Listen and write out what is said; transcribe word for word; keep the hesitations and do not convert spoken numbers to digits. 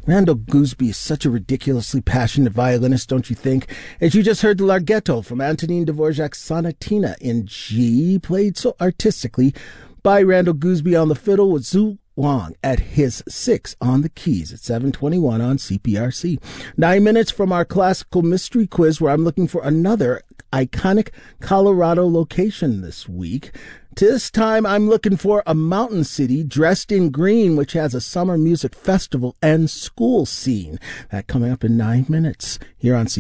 Randall Gooseby is such a ridiculously passionate violinist, don't you think? As you just heard the Larghetto from Antonin Dvorak's Sonatina in G, played so artistically by Randall Gooseby on the fiddle with Zhu Wang at his six on the keys at seven twenty-one on C P R C. Nine minutes from our classical mystery quiz, where I'm looking for another iconic Colorado location this week. This time I'm looking for a mountain city dressed in green, which has a summer music festival and school scene. That coming up in nine minutes here on C P R C.